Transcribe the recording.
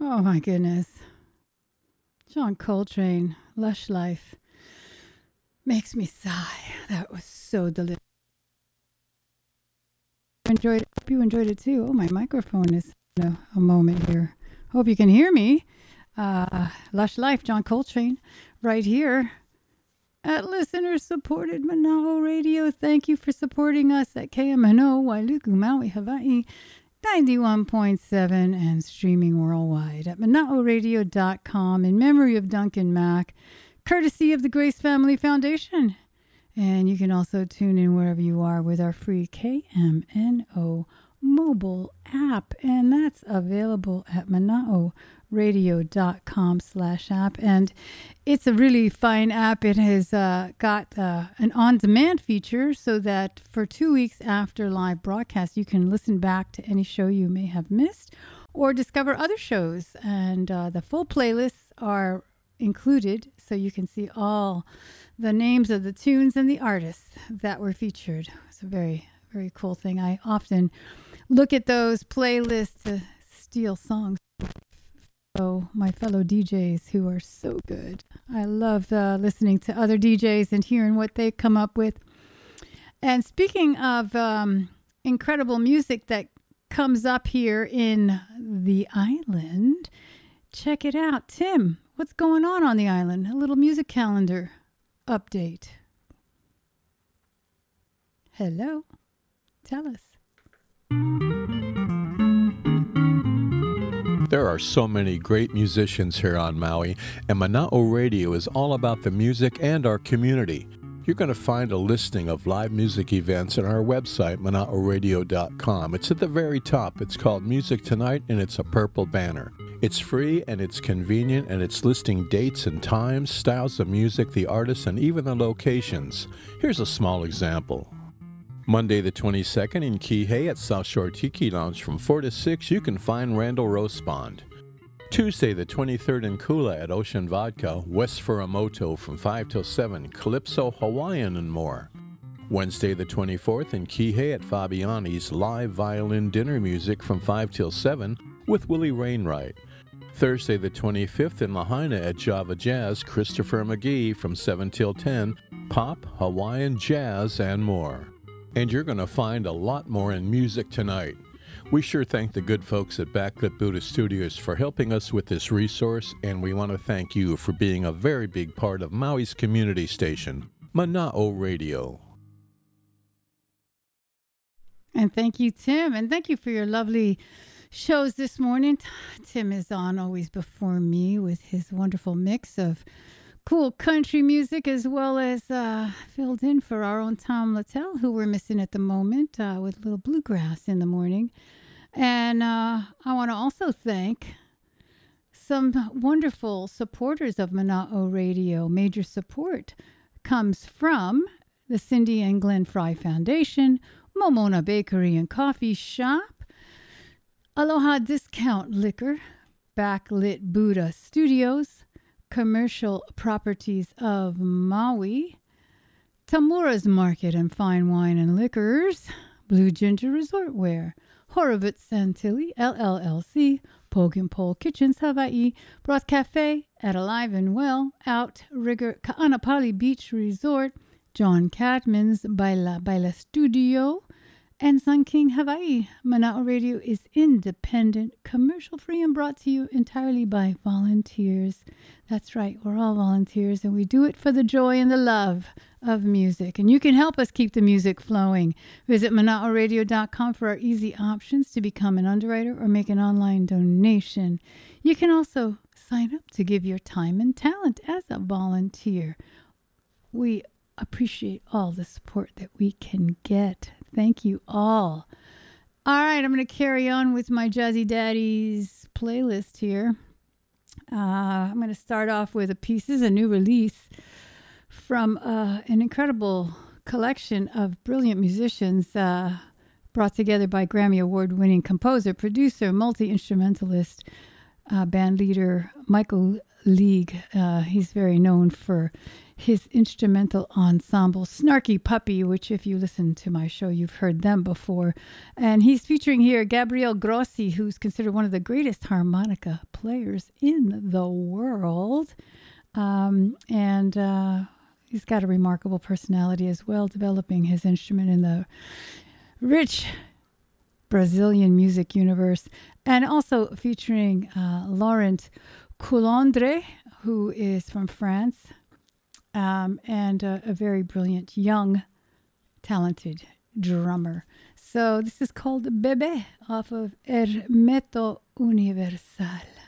Oh my goodness. John Coltrane, Lush Life. Makes me sigh. That was so delicious. Enjoyed it. Hope you enjoyed it too. Oh, my microphone is a moment here. Hope you can hear me. Lush Life, John Coltrane, right here at listener-supported Manao Radio. Thank you for supporting us at KMNO, Wailuku, Maui, Hawaii, 91.7 and streaming worldwide at manaoradio.com in memory of Duncan Mack, courtesy of the Grace Family Foundation. And you can also tune in wherever you are with our free KMNO mobile app. And that's available at manaoradio.com/app. And it's a really fine app. It has got an on-demand feature so that for 2 weeks after live broadcast, you can listen back to any show you may have missed or discover other shows. And the full playlists are included, so you can see all the names of the tunes and the artists that were featured. It's a very, very cool thing. I often look at those playlists to steal songs. So my fellow DJs who are so good. I love listening to other DJs and hearing what they come up with. And speaking of incredible music that comes up here in the island, check it out. Tim, what's going on the island? A little music calendar update. Hello. Tell us. There are so many great musicians here on Maui, and Mana'o Radio is all about the music and our community. You're going to find a listing of live music events on our website, manaoradio.com. It's at the very top. It's called Music Tonight, and it's a purple banner. It's free, and it's convenient, and it's listing dates and times, styles of music, the artists, and even the locations. Here's a small example. Monday the 22nd in Kihei at South Shore Tiki Lounge from 4 to 6, you can find Randall Rospond. Tuesday the 23rd in Kula at Ocean Vodka, West Furamoto from 5 till 7, Calypso, Hawaiian, and more. Wednesday the 24th in Kihei at Fabiani's, live violin dinner music from 5 till 7 with Willie Rainwright. Thursday the 25th in Lahaina at Java Jazz, Christopher McGee from 7 till 10, pop, Hawaiian, jazz, and more. And you're going to find a lot more in Music Tonight. We sure thank the good folks at Backlit Buddha Studios for helping us with this resource, and we want to thank you for being a very big part of Maui's community station, Mana'o Radio. And thank you, Tim, and thank you for your lovely shows this morning. Tim is on always before me with his wonderful mix of cool country music, as well as filled in for our own Tom Littell, who we're missing at the moment, with a little bluegrass in the morning. And I want to also thank some wonderful supporters of Mana'o Radio. Major support comes from the Cindy and Glenn Fry Foundation, Momona Bakery and Coffee Shop, Aloha Discount Liquor, Backlit Buddha Studios, Commercial Properties of Maui, Tamura's Market and Fine Wine and Liquors, Blue Ginger Resort Wear, Horowitz Santilli, LLLC, Pogue and Pole Kitchens, Hawaii, Broth Cafe at Alive and Well, Outrigger Ka'anapali Beach Resort, John Cadman's Baila Baila Studio, and Sun King Hawaii. Mana'o Radio is independent, commercial-free, and brought to you entirely by volunteers. That's right, we're all volunteers, and we do it for the joy and the love of music. And you can help us keep the music flowing. Visit manaoradio.com for our easy options to become an underwriter or make an online donation. You can also sign up to give your time and talent as a volunteer. We appreciate all the support that we can get. Thank you all. All right, I'm going to carry on with my Jazzy Daddies playlist here. I'm going to start off with a piece. This is a new release from an incredible collection of brilliant musicians brought together by Grammy Award-winning composer, producer, multi-instrumentalist, band leader Michael League. He's very known for his instrumental ensemble, Snarky Puppy, which if you listen to my show, you've heard them before. And he's featuring here Gabriel Grossi, who's considered one of the greatest harmonica players in the world. He's got a remarkable personality as well, developing his instrument in the rich Brazilian music universe. And also featuring Laurent Coulondre, who is from France. And a very brilliant, young, talented drummer. So this is called Bébé off of Hermeto Universal.